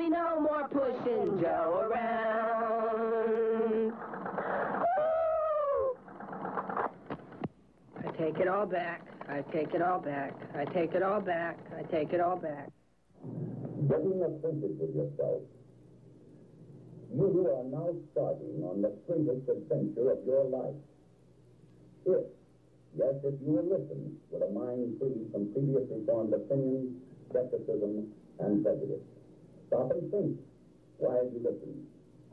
be no more pushing Joe around. Woo! I take it all back. I take it all back. I take it all back. I take it all back. Getting acquainted with yourself. You are now starting on the greatest adventure of your life. If you will listen with a mind free from previously formed opinions, skepticism, and prejudice. Stop and think while you listen.